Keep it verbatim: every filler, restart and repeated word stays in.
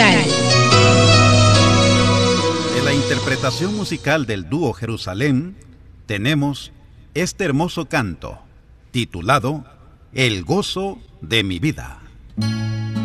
instrumental. En la interpretación musical del dúo Jerusalén tenemos este hermoso canto titulado El gozo de mi vida.